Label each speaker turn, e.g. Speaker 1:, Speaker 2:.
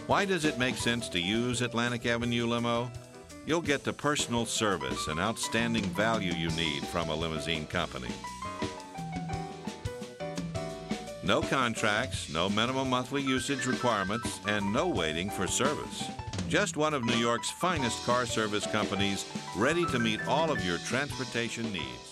Speaker 1: Why does it make sense to use Atlantic Avenue Limo? You'll get the personal service and outstanding value you need from a limousine company. No contracts, no minimum monthly usage requirements, and no waiting for service. Just one of New York's finest car service companies, ready to meet all of your transportation needs.